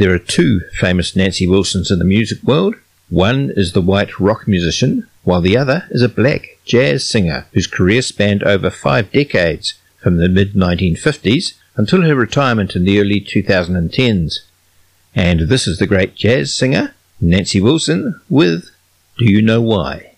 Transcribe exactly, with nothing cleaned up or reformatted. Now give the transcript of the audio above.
There are two famous Nancy Wilsons in the music world. One is the white rock musician, while the other is a black jazz singer whose career spanned over five decades, from the mid nineteen fifties until her retirement in the early twenty tens. And this is the great jazz singer, Nancy Wilson, with Do You Know Why?